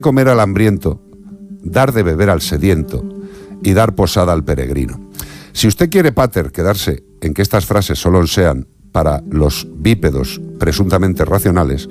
comer al hambriento, dar de beber al sediento y dar posada al peregrino. Si usted quiere, pater, quedarse en que estas frases solo sean para los bípedos presuntamente racionales,